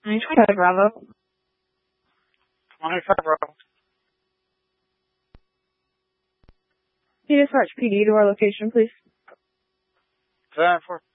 925 Bravo. 25 Bravo. Can you dispatch PD to our location, please? 7-4.